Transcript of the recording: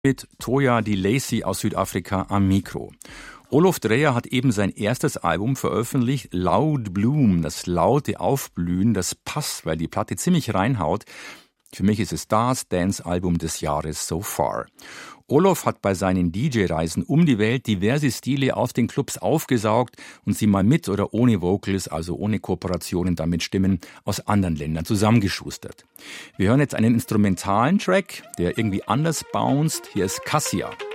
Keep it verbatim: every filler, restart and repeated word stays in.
Mit Toja die Lacey aus Südafrika am Mikro. Olof Dreyer hat eben sein erstes Album veröffentlicht, Loud Bloom, das laute Aufblühen, das passt, weil die Platte ziemlich reinhaut. Für mich ist es das Dance-Album des Jahres so far. Olof hat bei seinen D J-Reisen um die Welt diverse Stile aus den Clubs aufgesaugt und sie mal mit oder ohne Vocals, also ohne Kooperationen, damit Stimmen aus anderen Ländern zusammengeschustert. Wir hören jetzt einen instrumentalen Track, der irgendwie anders bounced. Hier ist Cassia.